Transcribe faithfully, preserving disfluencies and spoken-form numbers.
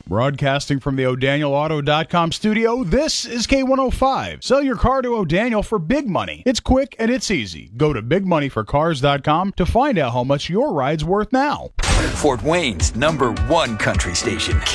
Broadcasting from the O'Daniel Auto dot com studio, this is K one oh five. Sell your car to O'Daniel for big money. It's quick and it's easy. Go to big money for cars dot com to find out how much your ride's worth now. Fort Wayne's number one country station, K